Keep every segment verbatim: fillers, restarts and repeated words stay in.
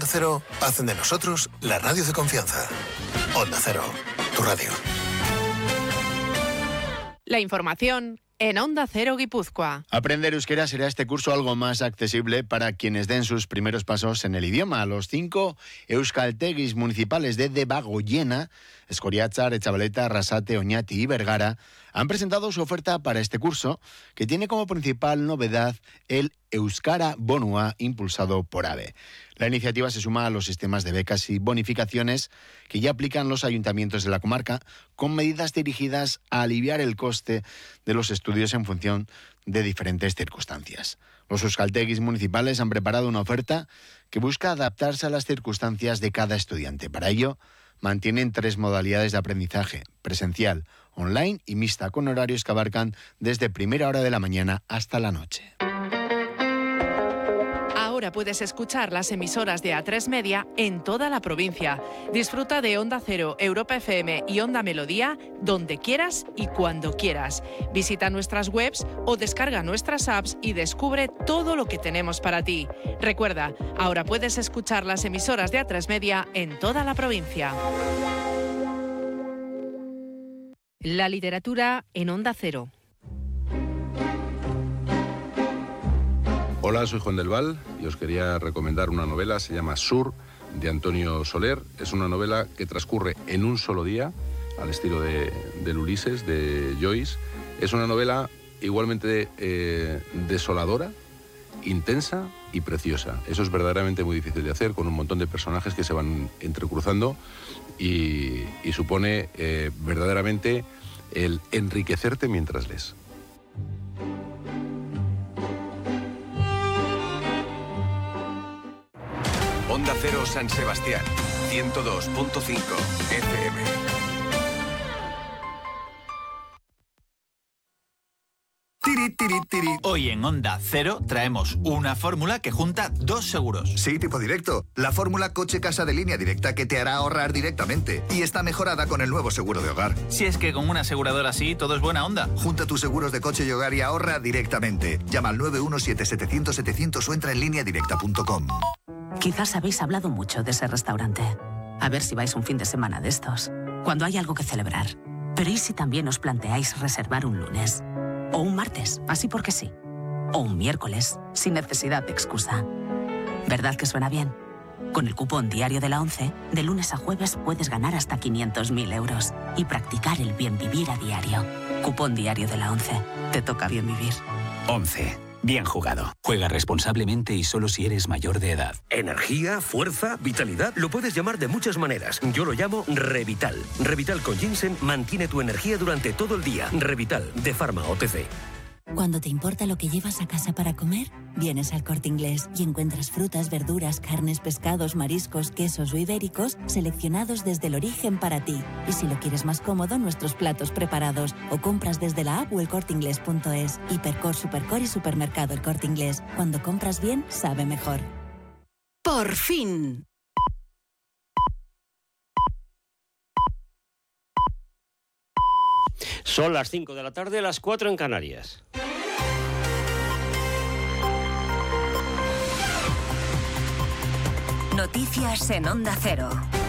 Onda Cero hacen de nosotros la radio de confianza. Onda Cero, tu radio. La información en Onda Cero Guipúzcoa. Aprender euskera será este curso algo más accesible para quienes den sus primeros pasos en el idioma. Los cinco euskaltegis municipales de Debagoiena, Escoriatzar, Etxabaleta, Arrasate, Oñati y Vergara han presentado su oferta para este curso, que tiene como principal novedad el Euskara Bonua, impulsado por AVE. La iniciativa se suma a los sistemas de becas y bonificaciones que ya aplican los ayuntamientos de la comarca, con medidas dirigidas a aliviar el coste de los estudios en función de diferentes circunstancias. Los euskaltegis municipales han preparado una oferta que busca adaptarse a las circunstancias de cada estudiante. Para ello, mantienen tres modalidades de aprendizaje: presencial, online y mixta, con horarios que abarcan desde primera hora de la mañana hasta la noche. Ahora puedes escuchar las emisoras de A tres Media en toda la provincia. Disfruta de Onda Cero, Europa F M y Onda Melodía donde quieras y cuando quieras. Visita nuestras webs o descarga nuestras apps y descubre todo lo que tenemos para ti. Recuerda, ahora puedes escuchar las emisoras de A tres Media en toda la provincia. La literatura en Onda Cero. Hola, soy Juan del Val y os quería recomendar una novela, se llama Sur, de Antonio Soler. Es una novela que transcurre en un solo día, al estilo de, del Ulises, de Joyce. Es una novela igualmente eh, desoladora, intensa y preciosa. Eso es verdaderamente muy difícil de hacer, con un montón de personajes que se van entrecruzando y, y supone eh, verdaderamente el enriquecerte mientras lees. Onda Cero San Sebastián, ciento dos punto cinco F M. Tiri, tiri, tiri. Hoy en Onda Cero traemos una fórmula que junta dos seguros. Sí, tipo directo. La fórmula coche-casa de Línea Directa, que te hará ahorrar directamente. Y está mejorada con el nuevo seguro de hogar. Si es que con una aseguradora así todo es buena onda. Junta tus seguros de coche y hogar y ahorra directamente. Llama al nueve uno siete siete cero cero siete cero cero o entra en línea directa punto com. Quizás habéis hablado mucho de ese restaurante. A ver si vais un fin de semana de estos, cuando hay algo que celebrar. Pero ¿y si también os planteáis reservar un lunes? O un martes, así porque sí. O un miércoles, sin necesidad de excusa. ¿Verdad que suena bien? Con el cupón diario de la ONCE, de lunes a jueves puedes ganar hasta quinientos mil euros y practicar el bien vivir a diario. Cupón diario de la ONCE. Te toca bien vivir. ONCE. Bien jugado. Juega responsablemente y solo si eres mayor de edad. Energía, fuerza, vitalidad, lo puedes llamar de muchas maneras. Yo lo llamo Revital. Revital con ginseng mantiene tu energía durante todo el día. Revital, de Pharma O T C. Cuando te importa lo que llevas a casa para comer, vienes al Corte Inglés y encuentras frutas, verduras, carnes, pescados, mariscos, quesos o ibéricos seleccionados desde el origen para ti. Y si lo quieres más cómodo, nuestros platos preparados. O compras desde la app o el corte inglés punto es. Hipercor, Supercor y Supermercado El Corte Inglés. Cuando compras bien, sabe mejor. ¡Por fin! Son las cinco de la tarde, las cuatro en Canarias. Noticias en Onda Cero.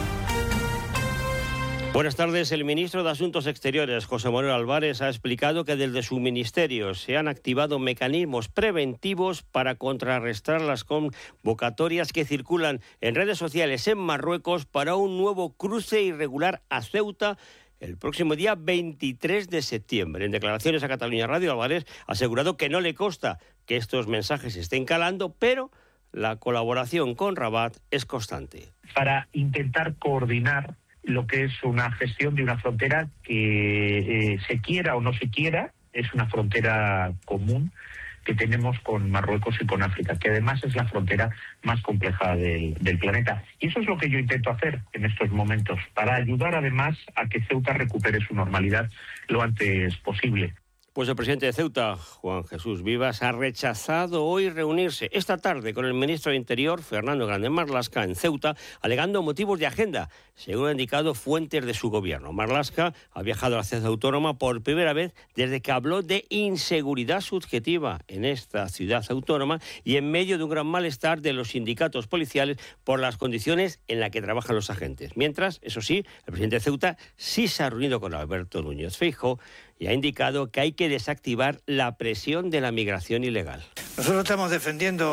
Buenas tardes. El ministro de Asuntos Exteriores, José Manuel Álvarez, ha explicado que desde su ministerio se han activado mecanismos preventivos para contrarrestar las convocatorias que circulan en redes sociales en Marruecos para un nuevo cruce irregular a Ceuta el próximo día veintitrés de septiembre. En declaraciones a Cataluña Radio, Álvarez ha asegurado que no le consta que estos mensajes estén calando, pero la colaboración con Rabat es constante. Para intentar coordinar lo que es una gestión de una frontera que eh, se quiera o no se quiera, es una frontera común que tenemos con Marruecos y con África, que además es la frontera más compleja del, del planeta. Y eso es lo que yo intento hacer en estos momentos, para ayudar además a que Ceuta recupere su normalidad lo antes posible. Pues el presidente de Ceuta, Juan Jesús Vivas, ha rechazado hoy reunirse esta tarde con el ministro de Interior, Fernando Grande Marlaska, en Ceuta, alegando motivos de agenda, según han indicado fuentes de su gobierno. Marlaska ha viajado a la ciudad autónoma por primera vez desde que habló de inseguridad subjetiva en esta ciudad autónoma y en medio de un gran malestar de los sindicatos policiales por las condiciones en las que trabajan los agentes. Mientras, eso sí, el presidente de Ceuta sí se ha reunido con Alberto Núñez Feijóo y ha indicado que hay que desactivar la presión de la migración ilegal. Nosotros estamos defendiendo